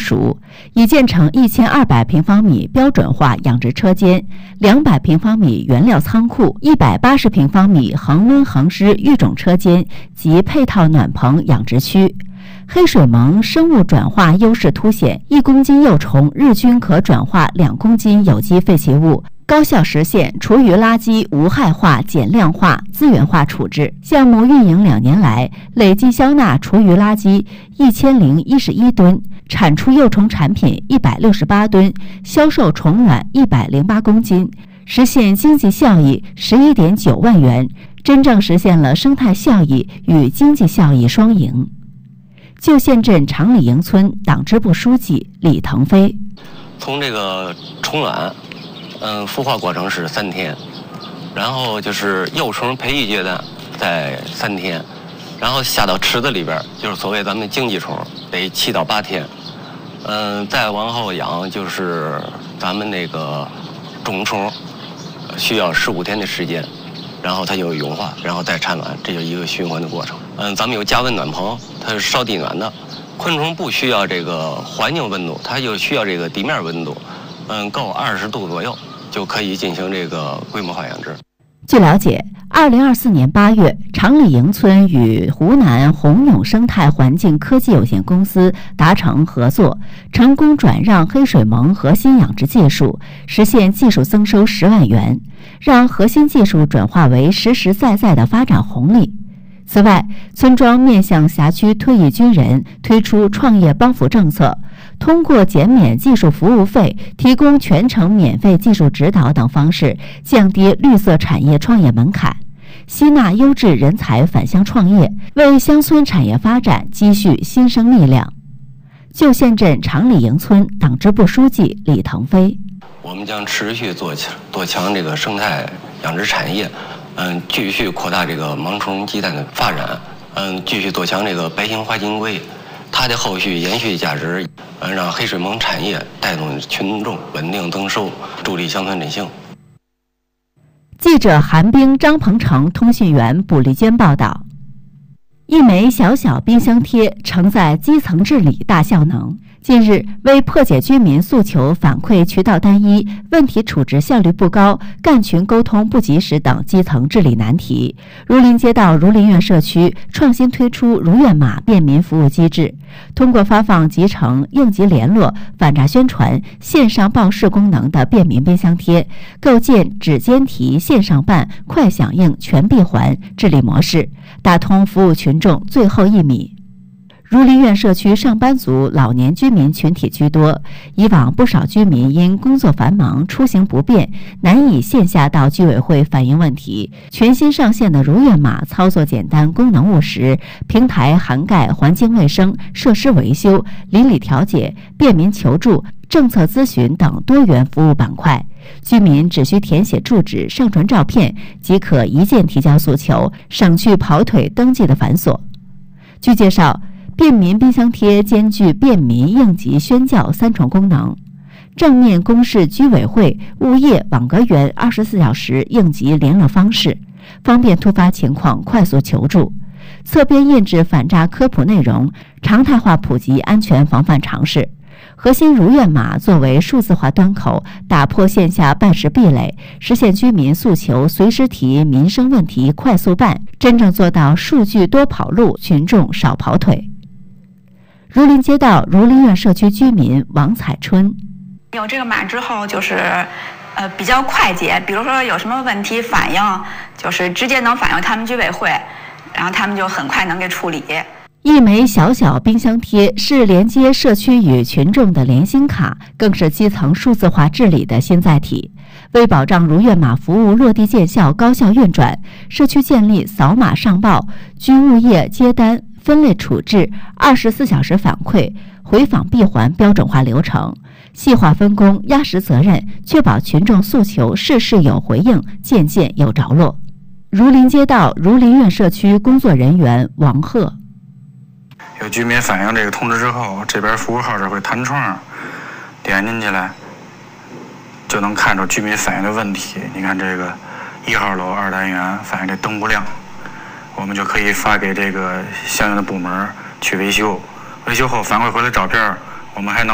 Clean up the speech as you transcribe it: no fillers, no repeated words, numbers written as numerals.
熟，已建成1200平方米标准化养殖车间、200平方米原料仓库、180平方米恒温恒湿育种车间及配套暖棚养殖区。黑水虻生物转化优势凸显，1公斤幼虫日均可转化2公斤有机废弃物，高效实现厨余垃圾无害化、减量化、资源化处置。项目运营2年来，累计销纳厨余垃圾1011吨，产出幼虫产品168吨，销售虫卵108公斤，实现经济效益11.9万元，真正实现了生态效益与经济效益双赢。旧县镇长里营村党支部书记李腾飞： 从这个虫卵，孵化过程是3天，然后就是幼虫培育阶段在3天，然后下到池子里边，就是所谓咱们经济虫，得7到8天，再往后养就是咱们那个种虫，需要15天的时间，然后它就蛹化，然后再产卵，这就是一个循环的过程。咱们有加温暖棚，它是烧地暖的，昆虫不需要这个环境温度，它就需要这个地面温度，够20度左右就可以进行这个规模化养殖。 据了解，2024年8月，长里营村与湖南宏永生态环境科技有限公司达成合作，成功转让黑水虻核心养殖技术，实现技术增收10万元，让核心技术转化为实实在在的发展红利。此外，村庄面向辖区退役军人推出创业帮扶政策，通过减免技术服务费、提供全程免费技术指导等方式，降低绿色产业创业门槛，吸纳优质人才返乡创业，为乡村产业发展积蓄新生力量。旧县镇长里营村党支部书记李腾飞： 我们将持续做强这个生态养殖产业，继续扩大这个盲虫鸡蛋的发展，继续做强这个白型花金龟，它的后续延续价值，让黑水虻产业带动群众稳定增收，助力乡村振兴。 记者韩冰、张鹏程，通讯员卜丽娟报道。一枚小小冰箱贴承载基层治理大效能。近日，为破解居民诉求反馈渠道单一、问题处置效率不高、干群沟通不及时等基层治理难题，如临街道如临苑社区创新推出如愿码便民服务机制，通过发放集成、应急联络、反诈宣传、线上报事功能的便民冰箱贴，构建指尖提、线上办、快响应、全闭环治理模式，打通服务群众最后1米。如临苑社区上班族、老年居民群体居多，以往不少居民因工作繁忙、出行不便，难以线下到居委会反映问题。全新上线的如愿码操作简单、功能务实，平台涵盖环境卫生、设施维修、邻里调解、便民求助、政策咨询等多元服务板块。居民只需填写住址、上传照片，即可一键提交诉求，省去跑腿登记的繁琐。据介绍，便民冰箱贴兼具便民、应急、宣教3重功能，正面公示居委会、物业、网格员24小时应急联络方式，方便突发情况快速求助；侧边印制反诈科普内容，常态化普及安全防范常识。核心如愿码作为数字化端口，打破线下办事壁垒，实现居民诉求随时提、民生问题快速办，真正做到数据多跑路，群众少跑腿。如临街道如临苑社区居民王彩春： 有这个码之后，就是比较快捷，比如说有什么问题反映，就是直接能反映他们居委会，然后他们就很快能给处理。 一枚小小冰箱贴是连接社区与群众的联心卡，更是基层数字化治理的新载体。为保障如愿码服务落地见效、高效运转，社区建立扫码上报、居物业接单、分类处置、24小时反馈、回访闭环标准化流程，细化分工、压实责任，确保群众诉求事事有回应、件件有着落。如临街道如临苑社区工作人员王鹤： 有居民反映这个通知之后，这边服务号这会弹窗，点进去来就能看着居民反映的问题。你看这个1号楼2单元反映这灯不亮，我们就可以发给这个相应的部门去维修，维修后反馈回来照片，我们还能